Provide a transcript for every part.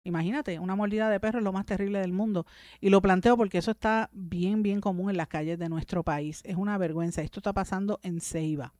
Imagínate, una mordida de perro es lo más terrible del mundo. Y lo planteo porque eso está bien, bien común en las calles de nuestro país. Es una vergüenza. Esto está pasando en Ceiba.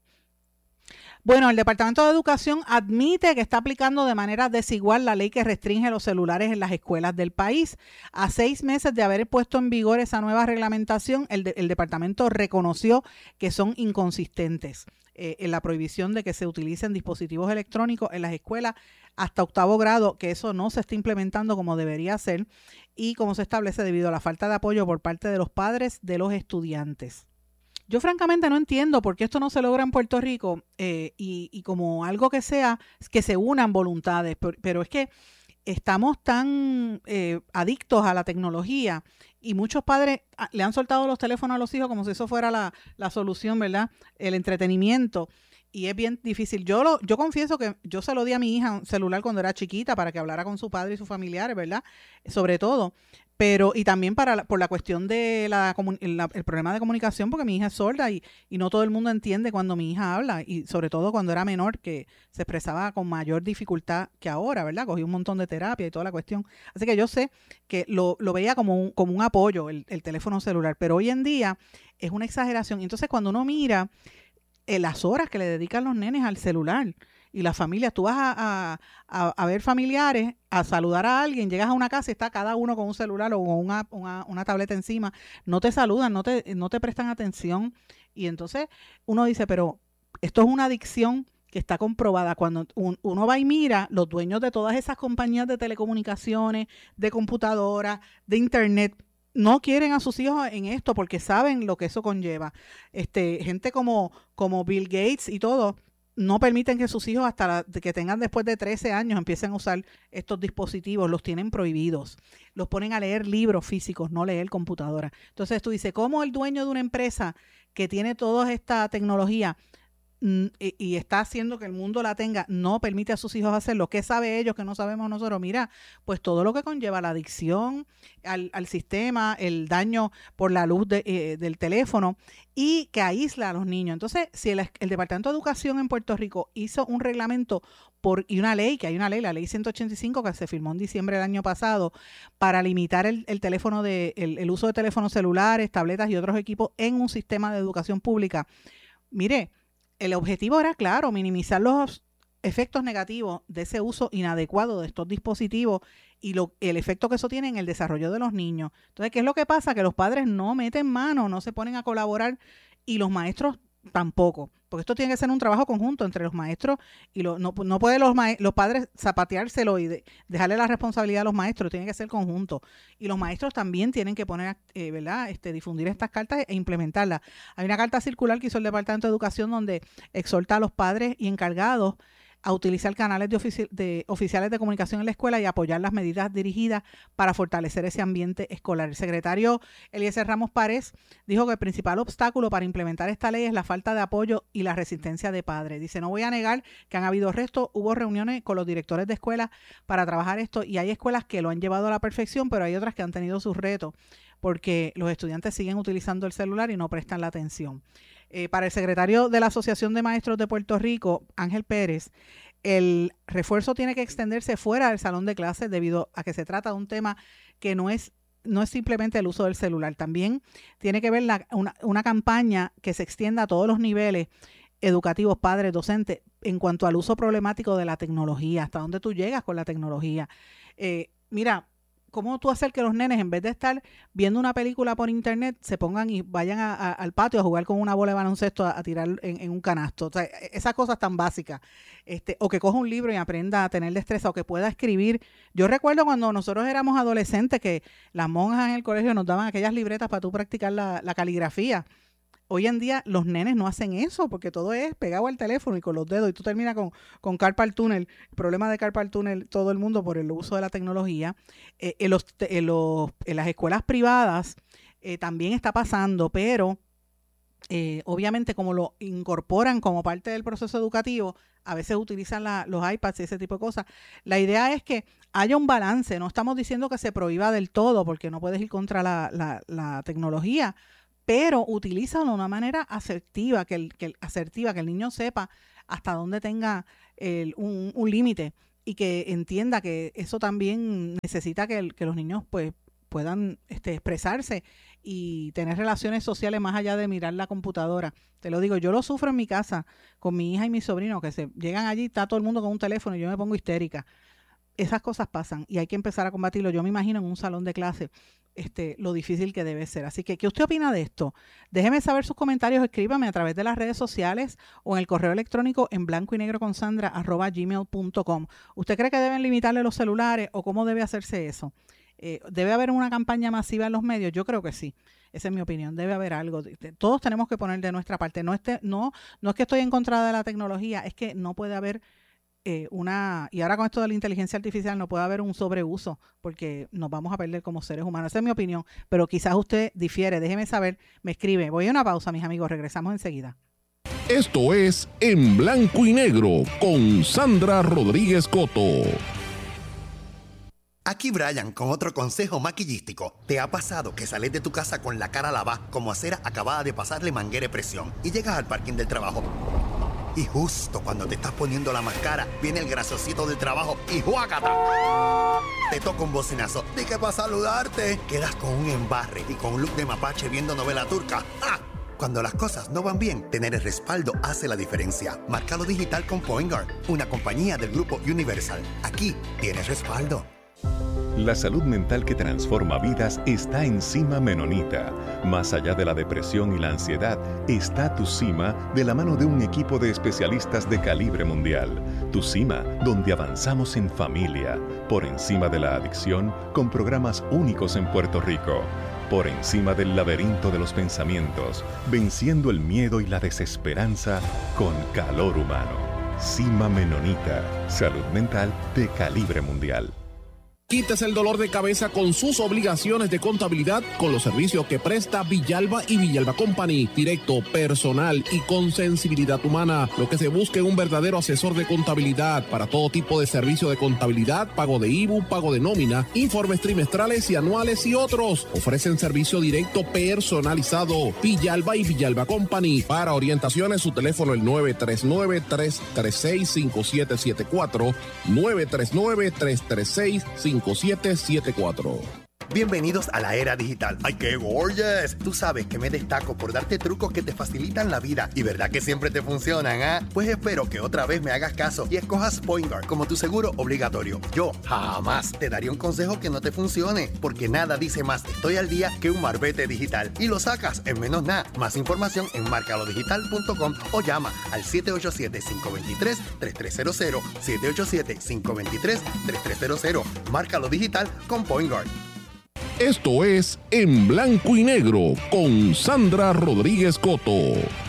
Bueno, el Departamento de Educación admite que está aplicando de manera desigual la ley que restringe los celulares en las escuelas del país. A 6 meses de haber puesto en vigor esa nueva reglamentación, el departamento reconoció que son inconsistentes en la prohibición de que se utilicen dispositivos electrónicos en las escuelas hasta octavo grado, que eso no se está implementando como debería ser y como se establece debido a la falta de apoyo por parte de los padres de los estudiantes. Yo francamente no entiendo por qué esto no se logra en Puerto Rico y como algo que sea, que se unan voluntades, pero es que estamos tan adictos a la tecnología y muchos padres le han soltado los teléfonos a los hijos como si eso fuera la solución, ¿verdad? El entretenimiento. Y es bien difícil. Yo confieso que yo se lo di a mi hija un celular cuando era chiquita para que hablara con su padre y sus familiares, ¿verdad? Sobre todo. Pero, y también por la cuestión de el problema de comunicación, porque mi hija es sorda y no todo el mundo entiende cuando mi hija habla, y sobre todo cuando era menor, que se expresaba con mayor dificultad que ahora, ¿verdad? Cogí un montón de terapia y toda la cuestión. Así que yo sé que lo veía como un apoyo, el teléfono celular, pero hoy en día es una exageración. Entonces, cuando uno mira las horas que le dedican los nenes al celular y las familias, tú vas a ver familiares, a saludar a alguien, llegas a una casa y está cada uno con un celular o con una tableta encima, no te saludan, no te prestan atención y entonces uno dice, pero esto es una adicción que está comprobada. Cuando uno va y mira, los dueños de todas esas compañías de telecomunicaciones, de computadoras, de internet, no quieren a sus hijos en esto porque saben lo que eso conlleva. Gente como Bill Gates y todo, no permiten que sus hijos que tengan después de 13 años empiecen a usar estos dispositivos, los tienen prohibidos. Los ponen a leer libros físicos, no leer computadora. Entonces tú dices, ¿cómo el dueño de una empresa que tiene toda esta tecnología y está haciendo que el mundo la tenga, no permite a sus hijos hacerlo? ¿Qué sabe ellos que no sabemos nosotros? Mira, pues todo lo que conlleva la adicción al sistema, el daño por la luz del teléfono y que aísla a los niños. Entonces, si el Departamento de Educación en Puerto Rico hizo un reglamento y una ley, que hay una ley, la ley 185 que se firmó en diciembre del año pasado para limitar el uso de teléfonos celulares, tabletas y otros equipos en un sistema de educación pública. Mire, el objetivo era, claro, minimizar los efectos negativos de ese uso inadecuado de estos dispositivos y el efecto que eso tiene en el desarrollo de los niños. Entonces, ¿qué es lo que pasa? Que los padres no meten mano, no se ponen a colaborar y los maestros tampoco, porque esto tiene que ser un trabajo conjunto entre los maestros y no pueden los padres zapateárselo y dejarle la responsabilidad a los maestros, tiene que ser conjunto. Y los maestros también tienen que poner, ¿verdad? Difundir estas cartas e implementarlas. Hay una carta circular que hizo el Departamento de Educación donde exhorta a los padres y encargados a utilizar canales de oficiales de comunicación en la escuela y apoyar las medidas dirigidas para fortalecer ese ambiente escolar. El secretario Eliezer Ramos Párez dijo que el principal obstáculo para implementar esta ley es la falta de apoyo y la resistencia de padres. Dice, no voy a negar que han habido restos, hubo reuniones con los directores de escuelas para trabajar esto y hay escuelas que lo han llevado a la perfección, pero hay otras que han tenido sus retos porque los estudiantes siguen utilizando el celular y no prestan la atención. Para el secretario de la Asociación de Maestros de Puerto Rico, Ángel Pérez, el refuerzo tiene que extenderse fuera del salón de clases debido a que se trata de un tema que no es simplemente el uso del celular. También tiene que ver una campaña que se extienda a todos los niveles educativos, padres, docentes, en cuanto al uso problemático de la tecnología, hasta dónde tú llegas con la tecnología. Mira, ¿cómo tú hacer que los nenes, en vez de estar viendo una película por internet, se pongan y vayan al patio a jugar con una bola de baloncesto a tirar en un canasto? O sea, esas cosas tan básicas. O que coja un libro y aprenda a tener destreza, o que pueda escribir. Yo recuerdo cuando nosotros éramos adolescentes que las monjas en el colegio nos daban aquellas libretas para tú practicar la caligrafía. Hoy en día los nenes no hacen eso porque todo es pegado al teléfono y con los dedos y tú terminas con carpal tunnel, el problema de carpal tunnel todo el mundo por el uso de la tecnología. En las escuelas privadas también está pasando, pero obviamente como lo incorporan como parte del proceso educativo, a veces utilizan los iPads y ese tipo de cosas. La idea es que haya un balance, no estamos diciendo que se prohíba del todo porque no puedes ir contra la tecnología, pero utilízalo de una manera asertiva, asertiva, que el niño sepa hasta dónde tenga un límite y que entienda que eso también necesita que los niños pues puedan expresarse y tener relaciones sociales más allá de mirar la computadora. Te lo digo, yo lo sufro en mi casa con mi hija y mi sobrino, que se llegan allí, está todo el mundo con un teléfono y yo me pongo histérica. Esas cosas pasan y hay que empezar a combatirlo. Yo me imagino en un salón de clase lo difícil que debe ser. Así que, ¿qué usted opina de esto? Déjeme saber sus comentarios, escríbame a través de las redes sociales o en el correo electrónico en blancoynegro@gmail.com. ¿Usted cree que deben limitarle los celulares o cómo debe hacerse eso? ¿Debe haber una campaña masiva en los medios? Yo creo que sí. Esa es mi opinión. Debe haber algo. Todos tenemos que poner de nuestra parte. No es que estoy en contra de la tecnología, es que no puede haber y ahora con esto de la inteligencia artificial no puede haber un sobreuso porque nos vamos a perder como seres humanos. Esa es mi opinión, pero quizás usted difiere. Déjeme saber, me escribe. Voy a una pausa, mis amigos. Regresamos enseguida. Esto es En Blanco y Negro con Sandra Rodríguez Coto. Aquí Brian con otro consejo maquillístico. ¿Te ha pasado que sales de tu casa con la cara lavada como acera acabada de pasarle manguera de presión y llegas al parking del trabajo? Y justo cuando te estás poniendo la máscara, viene el graciosito del trabajo y ¡juácata! Te toca un bocinazo. ¿De qué para saludarte? Quedas con un embarre y con un look de mapache viendo novela turca. ¡Ah! Cuando las cosas no van bien, tener el respaldo hace la diferencia. Márcalo digital con PointGuard, una compañía del grupo Universal. Aquí tienes respaldo. La salud mental que transforma vidas está en Cima Menonita. Más allá de la depresión y la ansiedad, está Tu Cima de la mano de un equipo de especialistas de calibre mundial. Tu Cima, donde avanzamos en familia, por encima de la adicción, con programas únicos en Puerto Rico. Por encima del laberinto de los pensamientos, venciendo el miedo y la desesperanza con calor humano. Cima Menonita, salud mental de calibre mundial. Quítese el dolor de cabeza con sus obligaciones de contabilidad con los servicios que presta Villalba y Villalba Company. Directo, personal y con sensibilidad humana. Lo que se busca es un verdadero asesor de contabilidad para todo tipo de servicio de contabilidad, pago de IBU, pago de nómina, informes trimestrales y anuales y otros. Ofrecen servicio directo personalizado. Villalba y Villalba Company. Para orientaciones, su teléfono el 939-336-5774. 939-336-5774. Bienvenidos a la era digital. ¡Ay, qué gorgeous! Tú sabes que me destaco por darte trucos que te facilitan la vida. ¿Y verdad que siempre te funcionan, ah? Pues espero que otra vez me hagas caso y escojas PointGuard como tu seguro obligatorio. Yo jamás te daría un consejo que no te funcione, porque nada dice más estoy al día que un marbete digital. Y lo sacas en menos nada. Más información en marcalodigital.com o llama al 787-523-3300. 787-523-3300. Márcalo digital con PointGuard. Esto es En Blanco y Negro con Sandra Rodríguez Coto.